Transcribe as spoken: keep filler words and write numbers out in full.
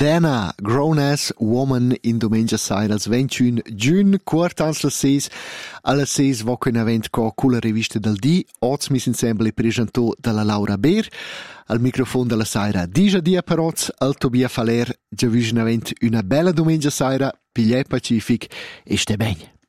Dana, Grown Ass Woman in domenica sera, il ventuno giugno, quartans le seis, alle seis voca in event co con la rivista del D, oggi mi insieme presentò dalla Laura Beer, al microfono della sera, digia dia per oggi, al Tobia Faler, già visto in event una bella domenica sera, piglia pacific e ste bene.